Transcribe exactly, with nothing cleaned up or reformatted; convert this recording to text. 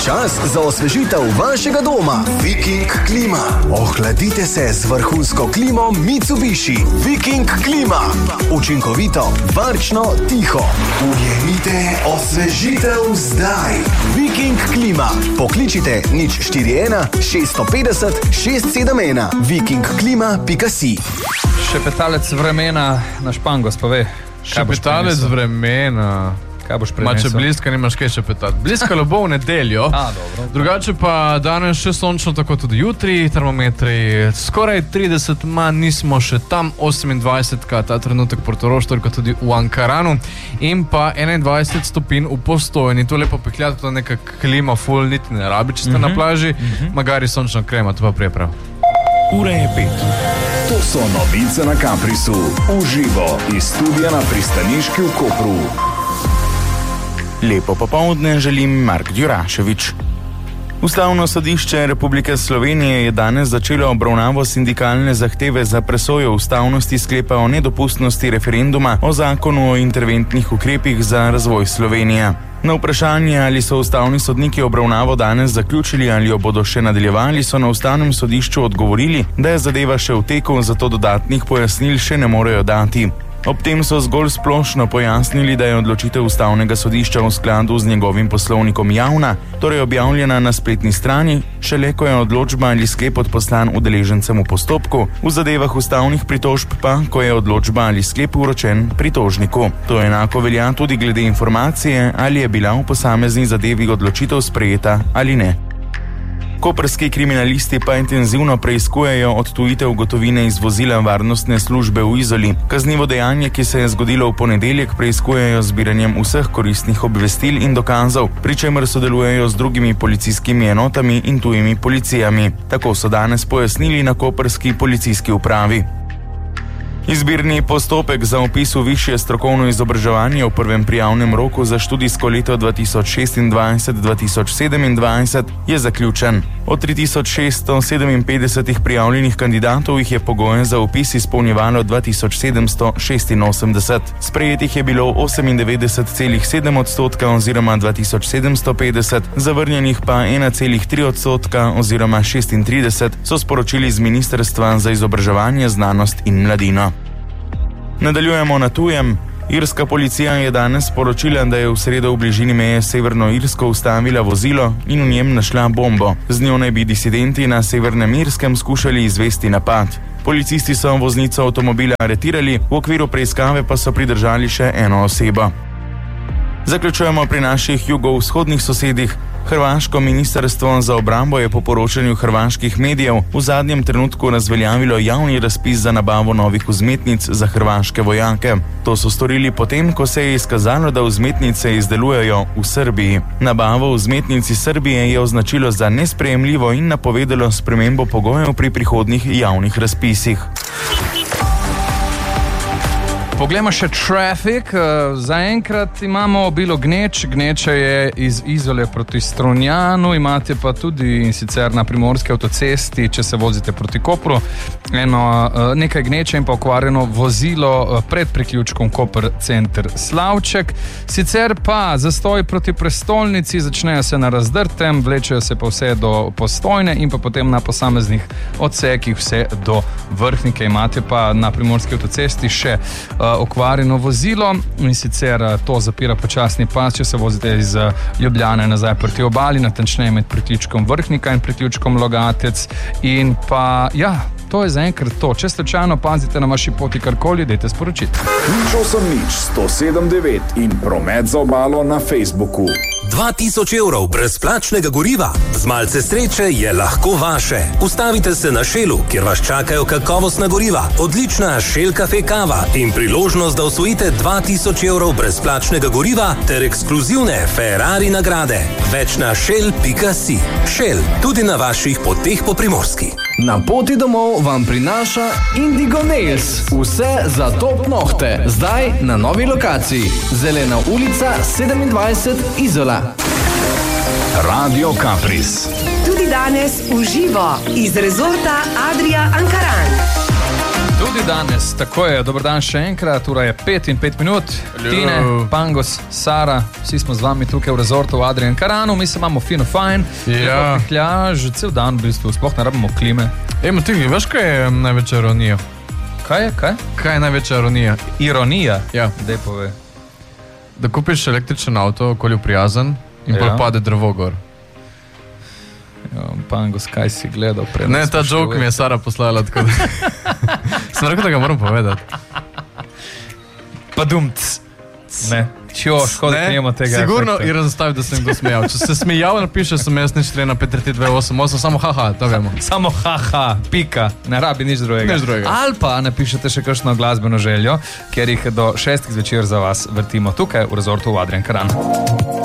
Čas za osvežitev vašega doma. Viking Klima. Ohladite se z vrhunsko klimo Mitsubishi. Viking Klima. Učinkovito, varčno, tiho. Ujemite osvežitev zdaj. Viking Klima. Pokličite nič štiri ena šest pet nula šest sedem ena. viking klima pika si. Šepetalec vremena na Špangos, pa ve. Šepetalec vremena. Kaj boš prinesel? Ma če bliska, nimaš kaj šepetati. Bliskalo bo v nedeljo. A, dobro. Drugače pa danes še sončno, tako tudi jutri. Termometri skoraj trideset, ma nismo še tam. osemindvajset, ta trenutek Portorož, toliko tudi v Ankaranu. In pa enaindvajset stopinj v Postojni. To lepo pekljati, to neka klima, full, niti ne rabi, če ste mm-hmm. na plaži. Mm-hmm. Magari sončna krema, to pa prijeprav. Ura je pet. To so novice na Kaprisu. Uživo iz studija na pristaniški v Kopru. Lepo popoldne želim Mark Djuraševič. Ustavno sodišče Republike Slovenije je danes začelo obravnavo sindikalne zahteve za presojo ustavnosti sklepa o nedopustnosti referenduma o zakonu o interventnih ukrepih za razvoj Slovenije. Na vprašanje, ali so ustavni sodniki obravnavo danes zaključili ali jo bodo še nadaljevali, so na ustavnem sodišču odgovorili, da je zadeva še v teku, zato dodatnih pojasnil še ne morejo dati. Ob tem so zgolj splošno pojasnili, da je odločitev ustavnega sodišča v skladu z njegovim poslovnikom javna, torej objavljena na spletni strani, šele ko je odločba ali sklep odposlan udeležencem v postopku, v zadevah ustavnih pritožb pa, ko je odločba ali sklep vročen pritožniku. To enako velja tudi glede informacije, ali je bila v posamezni zadevi odločitev sprejeta ali ne. Koprski kriminalisti pa intenzivno preiskujejo odtujitev gotovine iz vozila varnostne službe v Izoli. Kaznivo dejanje, ki se je zgodilo v ponedeljek, preiskujejo z zbiranjem vseh koristnih obvestil in dokazov, pri čemer sodelujejo z drugimi policijskimi enotami in tujimi policijami. Tako so danes pojasnili na koprski policijski upravi. Izbirni postopek za vpis v višje strokovno izobraževanje v prvem prijavnem roku za študijsko leto dva tisoč šestindvajset dva tisoč sedemindvajset je zaključen. Od tri tisoč šeststo sedeminpetdeset prijavljenih kandidatov jih je pogoje za vpis izpolnjevalo dva tisoč sedemsto šestinosemdeset. Sprejetih je bilo osemindevetdeset celih sedem odstotka oziroma dva tisoč sedemsto petdeset, zavrnjenih pa ena celih tri odstotka oziroma šestintrideset, so sporočili z Ministrstva za izobraževanje, znanost in mladino. Nadaljujemo na tujem. Irska policija je danes sporočila, da je v sredo v bližini meje s Severno Irsko ustavila vozilo in v njem našla bombo. Z njo naj bi disidenti na Severnem Irskem skušali izvesti napad. Policisti so voznico avtomobila aretirali, v okviru preiskave pa so pridržali še eno osebo. Zaključujemo pri naših jugovzhodnih sosedih. Hrvaško ministrstvo za obrambo je po poročanju hrvaških medijev v zadnjem trenutku razveljavilo javni razpis za nabavo novih vzmetnic za hrvaške vojake. To so storili potem, ko se je izkazalo, da vzmetnice izdelujejo v Srbiji. Nabavo vzmetnic iz Srbije je označilo za nesprejemljivo in napovedalo spremembo pogojev pri prihodnjih javnih razpisih. Poglejmo še traffic. Zaenkrat imamo obilo gneč. Gneča je iz Izole proti Strunjanu. Imate pa tudi in sicer na primorski avtocesti, če se vozite proti Kopru, eno, nekaj gneče in pa okvarjeno vozilo pred priključkom Koper center Slavček. Sicer pa zastoj proti prestolnici, začnejo se na Razdrtem, vlečejo se pa vse do Postojne in pa potem na posameznih odsekih vse do Vrhnike. Imate pa na primorski avtocesti še okvarjeno vozilo in sicer to zapira počasni pas, če se vozite iz Ljubljane nazaj proti obali, natančneje med priključkom Vrhnika in priključkom Logatec. In pa, ja, to je zaenkrat to. Če slučajno pazite na vaši poti karkoli, dajte sporočiti. Nič osem nič sto sedem devet in promet za obalo na Facebooku. dva tisoč evrov brezplačnega goriva. Z malce sreče je lahko vaše. Ustavite se na Shellu, kjer vas čakajo kakovostna goriva, odlična Shell Cafe kava in priložnost, da osvojite dva tisoč evrov brezplačnega goriva ter ekskluzivne Ferrari nagrade. Več na shell pika si. Shell, tudi na vaših poteh po Primorski. Na poti domov vam prinaša Indigo Nails. Vse za top nohte. Zdaj na novi lokaciji. Zelena ulica sedemindvajset Izola. Radio Kapris. Tudi danes v živo iz rezorta Adria Ankaran. Tudi danes, tako je, dober dan še enkrat, ura je pet in pet minut. Hello. Tine, Pangos, Sara, vsi smo z vami tukaj v rezortu v Adrian Karanu, mi se imamo fino fajn. Ja. Pihlja, že cel dan v bistvu, sploh ne rabimo klime. Ej, Matej, veš, kaj je največja ironija? Kaj je, kaj? Kaj je največja ironija? Ironija? Ja. Dej pove. Da kupiš električen avto, okolju prijazen in Ja. ja. pol pade drevo gor. Jo, Pangos, kaj si gledal pred? Ne, ta joke mi je Sara poslala, tako da... Sem rekel, da ga moram povedati. Pa dumc. Ne, čjo, škoda, da nimamo tega. Sigurno efekta. je razstavil, da sem kdo smejal. Če se smejal, napiše sem jaz nič trena pet tri dve osem osem, samo haha, to vemo. Samo haha, pika, ne rabi nič drugega. Nič drugega. Ali pa napišete še kakšno glasbeno željo, ker jih do šestih zvečer za vas vrtimo tukaj v rezortu v Adrian Karan.